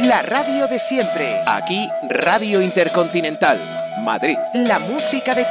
La radio de siempre. Aquí, Radio Intercontinental, Madrid. La música de